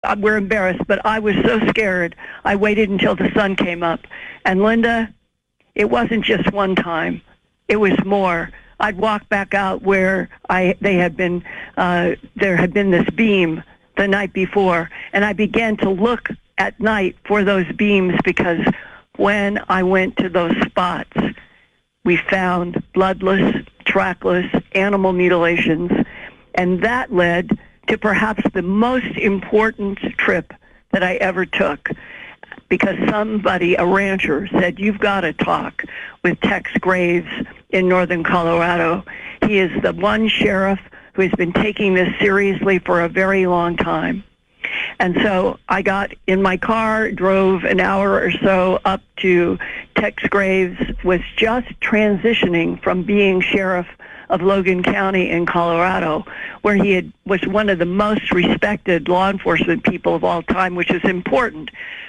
we're embarrassed, but I was so scared. I waited until the sun came up. And Linda, it wasn't just one time. It was more. I'd walk back out where there had been this beam the night before, and I began to look at night for those beams, because when I went to those spots, we found bloodless, trackless animal mutilations, and that led to perhaps the most important trip that I ever took, because somebody, a rancher, said, you've got to talk with Tex Graves in northern Colorado. He is the one sheriff who has been taking this seriously for a very long time. And so I got in my car, drove an hour or so up to Tex Graves, was just transitioning from being sheriff of Logan County in Colorado, where he was one of the most respected law enforcement people of all time, which is important.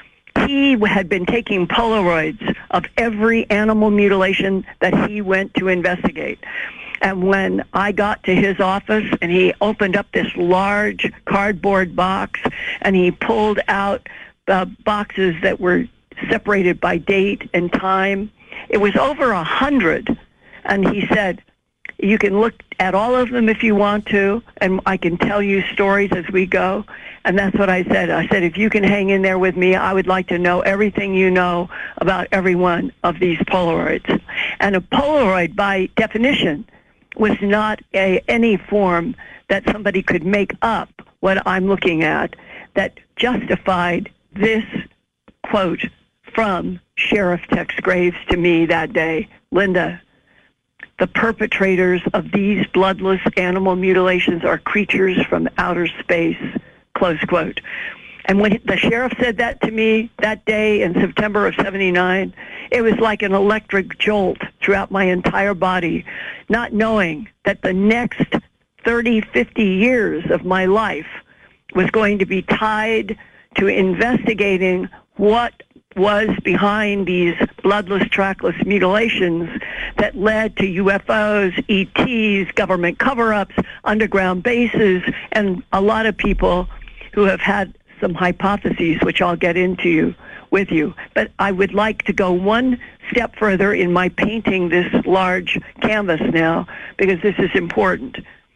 He had been taking Polaroids of every animal mutilation that he went to investigate. And when I got to his office and he opened up this large cardboard box and he pulled out boxes that were separated by date and time, it was over 100. And he said, you can look at all of them if you want to, and I can tell you stories as we go. And that's what I said. I said, if you can hang in there with me, I would like to know everything you know about every one of these Polaroids. And a Polaroid, by definition, was not any form that somebody could make up what I'm looking at that justified this quote from Sheriff Tex Graves to me that day. Linda, the perpetrators of these bloodless animal mutilations are creatures from outer space, close quote. And when the sheriff said that to me that day in September of '79, it was like an electric jolt throughout my entire body, not knowing that the next 30, 50 years of my life was going to be tied to investigating what was behind these bloodless, trackless mutilations that led to UFOs, ETs, government cover-ups, underground bases, and a lot of people who have had some hypotheses, which I'll get into with you. But I would like to go one step further in my painting this large canvas now, because this is important.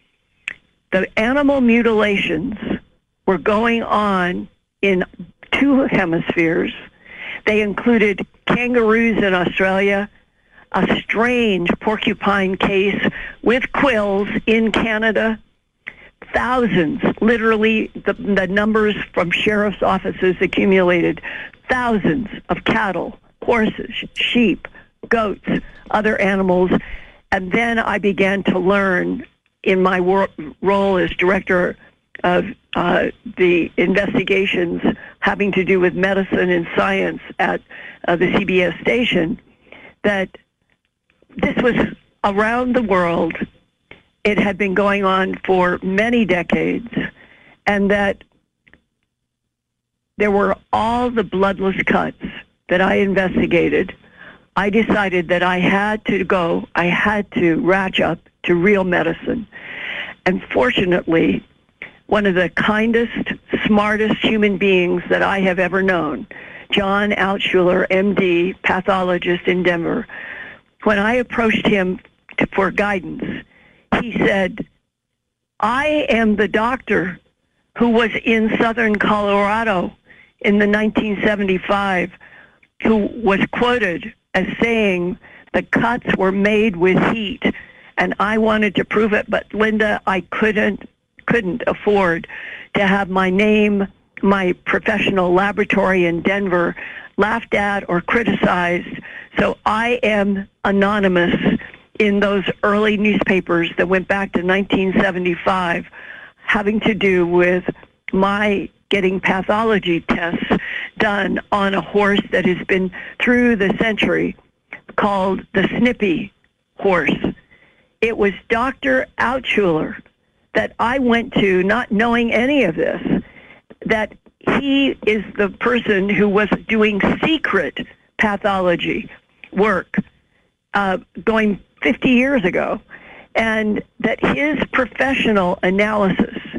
The animal mutilations were going on in two hemispheres. They included kangaroos in Australia, a strange porcupine case with quills in Canada, thousands, literally the numbers from sheriff's offices accumulated, thousands of cattle, horses, sheep, goats, other animals. And then I began to learn in my role as director of the investigations having to do with medicine and science at the CBS station, that this was around the world. It had been going on for many decades, and that there were all the bloodless cuts that I investigated. I decided that I had to ratchet up to real medicine. And fortunately, one of the kindest, smartest human beings that I have ever known, John Altshuler, MD, pathologist in Denver, when I approached him for guidance, he said, I am the doctor who was in southern Colorado in the 1975, who was quoted as saying the cuts were made with heat, and I wanted to prove it, but Linda, I couldn't afford to have my name, my professional laboratory in Denver, laughed at or criticized. So I am anonymous in those early newspapers that went back to 1975, having to do with my getting pathology tests done on a horse that has been through the century called the Snippy horse. It was Dr. Altshuler that I went to, not knowing any of this, that he is the person who was doing secret pathology work going 50 years ago, and that his professional analysis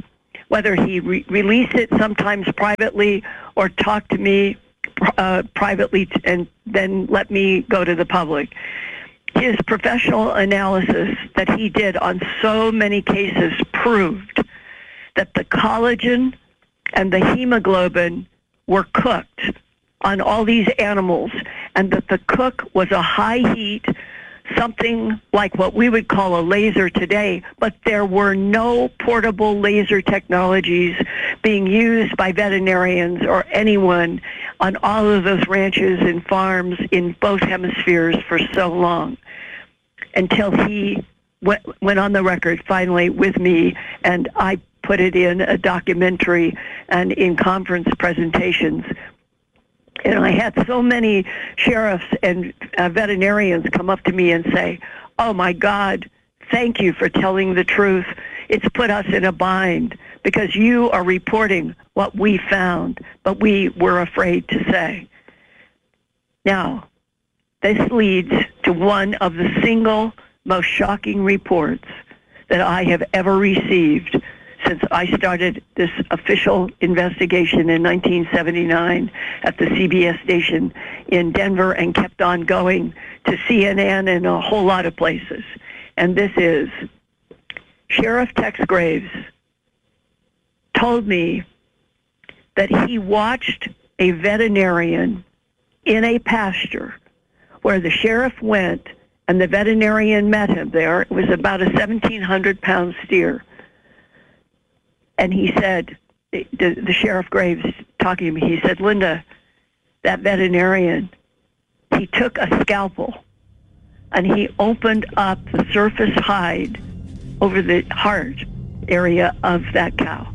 whether he released it sometimes privately or talked to me privately and then let me go to the public. His professional analysis that he did on so many cases proved that the collagen and the hemoglobin were cooked on all these animals, and that the cook was a high heat, something like what we would call a laser today, but there were no portable laser technologies being used by veterinarians or anyone on all of those ranches and farms in both hemispheres for so long, until he went on the record finally with me, and I put it in a documentary and in conference presentations. And I had so many sheriffs and veterinarians come up to me and say, "Oh my God, thank you for telling the truth. It's put us in a bind because you are reporting what we found, but we were afraid to say." Now, this leads to one of the single most shocking reports that I have ever received since I started this official investigation in 1979 at the CBS station in Denver and kept on going to CNN and a whole lot of places. And this is Sheriff Tex Graves told me that he watched a veterinarian in a pasture where the sheriff went and the veterinarian met him there. It was about a 1,700-pound steer. And he said, the Sheriff Graves talking to me, he said, "Linda, that veterinarian, he took a scalpel and he opened up the surface hide over the heart area of that cow.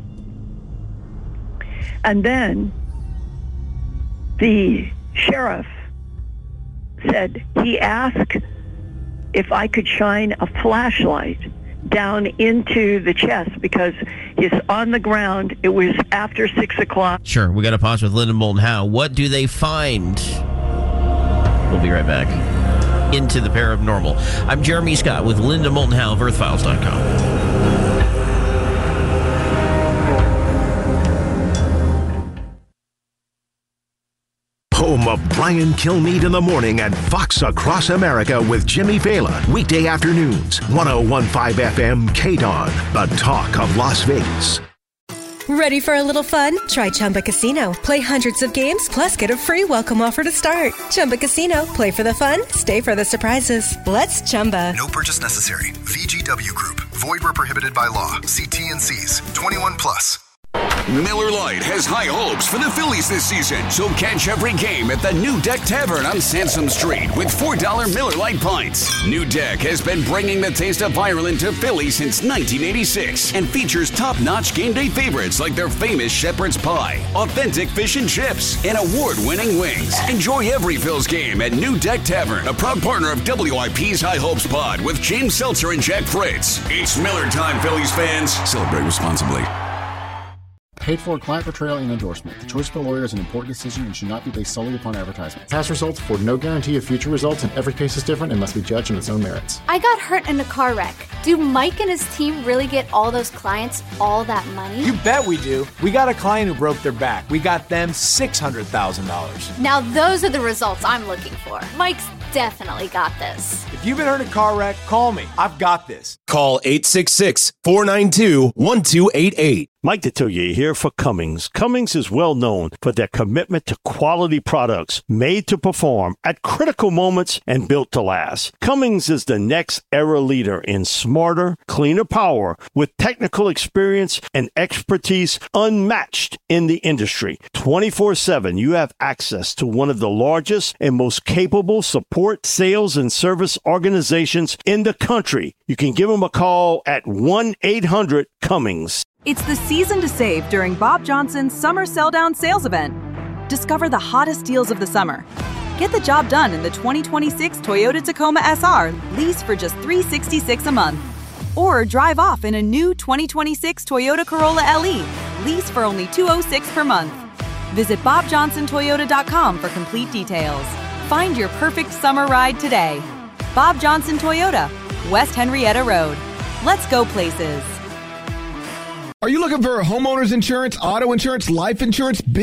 And then the sheriff said he asked if I could shine a flashlight down into the chest because he's on the ground. It was after 6 o'clock. Sure, we got to pause with Linda Moulton Howe. What do they find? We'll be right back. Into the Paranormal. I'm Jeremy Scott with Linda Moulton Howe of EarthFiles.com. Home of Brian Kilmeade in the morning and Fox Across America with Jimmy Fallon. Weekday afternoons, 101.5 FM KDON, the talk of Las Vegas. Ready for a little fun? Try Chumba Casino. Play hundreds of games, plus get a free welcome offer to start. Chumba Casino. Play for the fun, stay for the surprises. Let's Chumba. No purchase necessary. VGW Group. Void where prohibited by law. See T&Cs. 21 plus. Miller Lite has high hopes for the Phillies this season, so catch every game at the New Deck Tavern on Sansom Street with $4 Miller Lite pints. New Deck has been bringing the taste of Ireland to Philly since 1986 and features top-notch game day favorites like their famous shepherd's pie, authentic fish and chips, and award-winning wings. Enjoy every Phil's game at New Deck Tavern, a proud partner of WIP's High Hopes Pod with James Seltzer and Jack Fritz. It's Miller time, Phillies fans. Celebrate responsibly. Paid for client portrayal and endorsement. The choice of a lawyer is an important decision and should not be based solely upon advertisement. Past results afford no guarantee of future results, and every case is different and must be judged on its own merits. I got hurt in a car wreck. Do Mike and his team really get all those clients all that money? You bet we do. We got a client who broke their back. We got them $600,000. Now those are the results I'm looking for. Mike's definitely got this. If you've been hurt in a car wreck, call me. I've got this. Call 866-492-1288. Mike Detillier here for Cummins. Cummins is well known for their commitment to quality products made to perform at critical moments and built to last. Cummins is the next era leader in smarter, cleaner power with technical experience and expertise unmatched in the industry. 24/7, you have access to one of the largest and most capable support, sales, and service organizations in the country. You can give them a call at 1-800-CUMMINS. It's the season to save during Bob Johnson's Summer Sell-Down Sales Event. Discover the hottest deals of the summer. Get the job done in the 2026 Toyota Tacoma SR, lease for just $366 a month. Or drive off in a new 2026 Toyota Corolla LE, lease for only $206 per month. Visit BobJohnsonToyota.com for complete details. Find your perfect summer ride today. Bob Johnson Toyota, West Henrietta Road. Let's go places. Are you looking for homeowners insurance, auto insurance, life insurance,